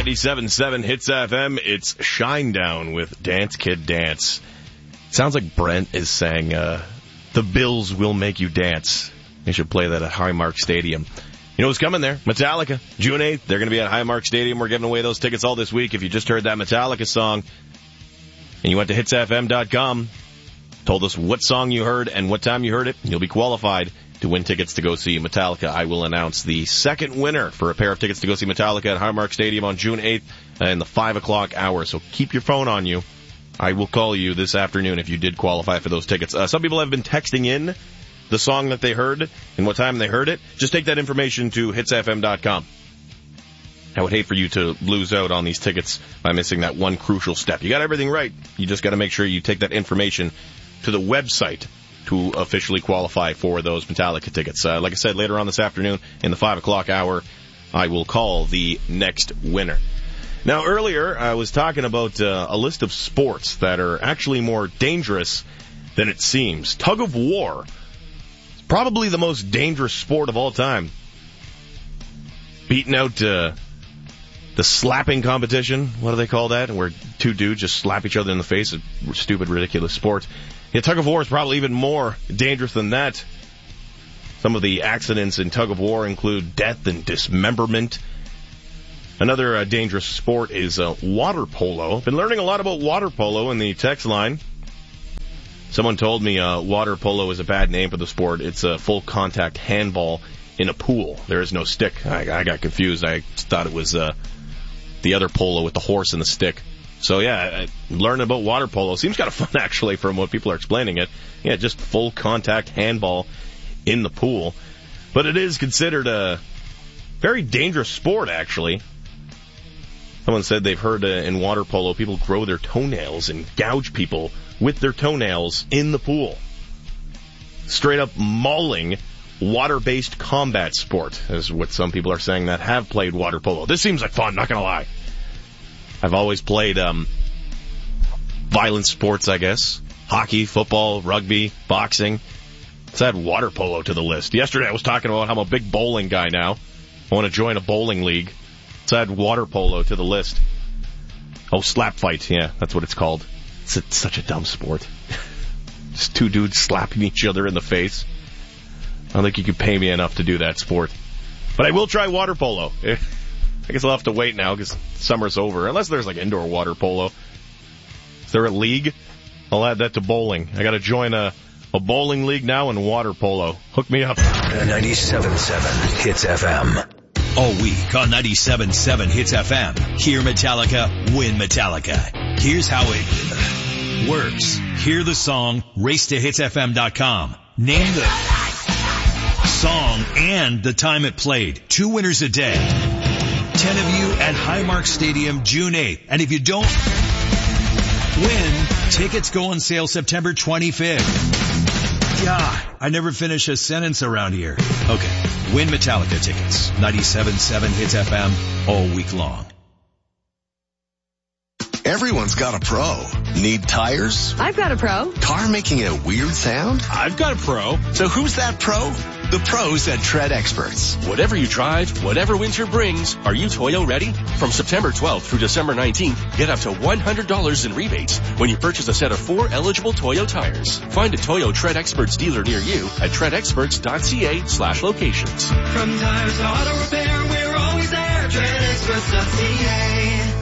97.7 Hits FM. It's Shinedown with Dance Kid Dance. Sounds like Brent is saying, the Bills will make you dance. They should play that at Highmark Stadium. You know who's coming there? Metallica. June 8th, they're going to be at Highmark Stadium. We're giving away those tickets all this week. If you just heard that Metallica song and you went to hitsfm.com, told us what song you heard and what time you heard it, you'll be qualified to win tickets to go see Metallica. I will announce the second winner for a pair of tickets to go see Metallica at Highmark Stadium on June 8th in the 5 o'clock hour. So keep your phone on you. I will call you this afternoon if you did qualify for those tickets. Some people have been texting in the song that they heard and what time they heard it. Just take that information to hitsfm.com. I would hate for you to lose out on these tickets by missing that one crucial step. You got everything right. You just got to make sure you take that information to the website to officially qualify for those Metallica tickets. Like I said, later on this afternoon in the 5 o'clock hour, I will call the next winner. Now, earlier, I was talking about a list of sports that are actually more dangerous than it seems. Tug of war is probably the most dangerous sport of all time. Beating out the slapping competition, what do they call that? Where two dudes just slap each other in the face, a stupid, ridiculous sport. Yeah, tug of war is probably even more dangerous than that. Some of the accidents in tug of war include death and dismemberment. Another dangerous sport is water polo. Been learning a lot about water polo in the text line. Someone told me water polo is a bad name for the sport. It's a full contact handball in a pool. There is no stick. I got confused. I thought it was the other polo with the horse and the stick. So, yeah, learning about water polo seems kind of fun, actually, from what people are explaining it. Yeah, just full contact handball in the pool. But it is considered a very dangerous sport, actually. Someone said they've heard in water polo people grow their toenails and gouge people with their toenails in the pool. Straight up mauling water-based combat sport is what some people are saying that have played water polo. This seems like fun, not going to lie. I've always played violent sports, I guess. Hockey, football, rugby, boxing. Let's add water polo to the list. Yesterday I was talking about how I'm a big bowling guy now. I want to join a bowling league. Let's add water polo to the list. Oh, slap fight. Yeah, that's what it's called. It's such a dumb sport. Just two dudes slapping each other in the face. I don't think you could pay me enough to do that sport. But I will try water polo. I guess I'll have to wait now because summer's over. Unless there's like indoor water polo. Is there a league? I'll add that to bowling. I got to join a bowling league now and water polo. Hook me up. 97.7 Hits FM. All week on 97.7 Hits FM. Hear Metallica, win Metallica. Here's how it works. Hear the song, race to hitsfm.com. Name the song and the time it played. 2 winners a day. 10 of you at Highmark Stadium, June 8th. And if you don't win, tickets go on sale September 25th. God, I never finish a sentence around here. Okay, win Metallica tickets. 97.7 Hits FM all week long. Everyone's got a pro. Need tires? I've got a pro. Car making a weird sound? I've got a pro. So who's that pro? The pros at Tread Experts. Whatever you drive, whatever winter brings, are you Toyo ready? From September 12th through December 19th, get up to $100 in rebates when you purchase a set of 4 eligible Toyo tires. Find a Toyo Tread Experts dealer near you at treadexperts.ca/locations. From tires to auto repair, we're always there. treadexperts.ca.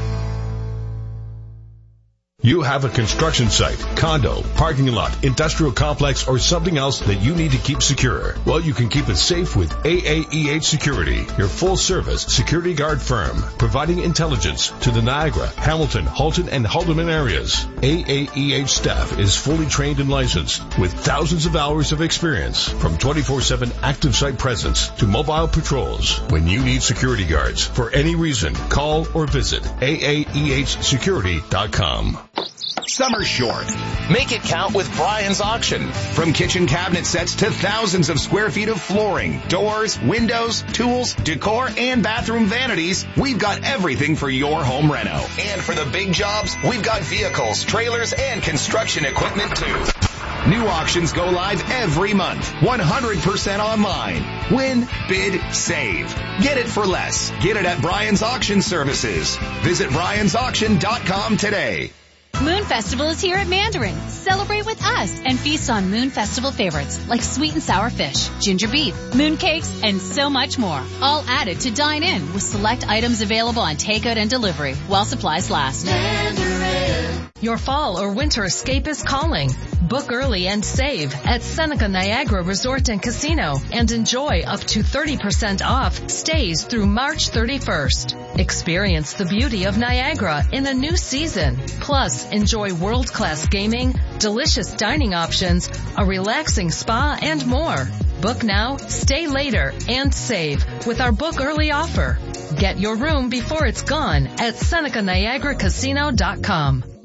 You have a construction site, condo, parking lot, industrial complex, or something else that you need to keep secure. Well, you can keep it safe with AAEH Security, your full-service security guard firm, providing intelligence to the Niagara, Hamilton, Halton, and Haldeman areas. AAEH staff is fully trained and licensed with thousands of hours of experience, from 24/7 active site presence to mobile patrols. When you need security guards for any reason, call or visit AAEHsecurity.com. Summer's short. Make it count with Brian's Auction. From kitchen cabinet sets to thousands of square feet of flooring, doors, windows, tools, decor, and bathroom vanities, we've got everything for your home reno. And for the big jobs, we've got vehicles, trailers, and construction equipment too. New auctions go live every month. 100% online. Win, bid, save. Get it for less. Get it at Brian's Auction Services. Visit briansauction.com today. Moon Festival is here at Mandarin. Celebrate with us and feast on Moon Festival favorites like sweet and sour fish, ginger beef, moon cakes, and so much more. All added to dine in with select items available on takeout and delivery while supplies last. Mandarin. Your fall or winter escape is calling. Book early and save at Seneca Niagara Resort and Casino and enjoy up to 30% off stays through March 31st. Experience the beauty of Niagara in a new season. Plus, enjoy world-class gaming, delicious dining options, a relaxing spa, and more. Book now, stay later, and save with our book early offer. Get your room before it's gone at SenecaNiagaraCasino.com.